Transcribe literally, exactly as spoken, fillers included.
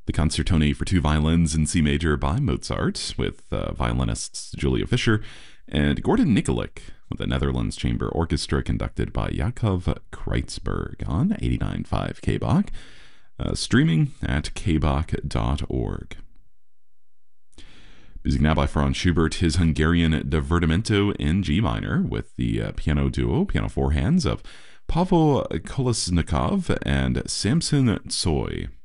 the Concertone for two violins in C major by Mozart, with uh, violinists Julia Fischer and Gordon Nikolic, with the Netherlands Chamber Orchestra conducted by Jakob Kreitzberg on eighty-nine point five K B O C, uh, streaming at k b o c dot org. Music now by Franz Schubert, his Hungarian Divertimento in G minor, with the uh, piano duo, piano four hands of Pavel Kolesnikov and Samson Tsoi.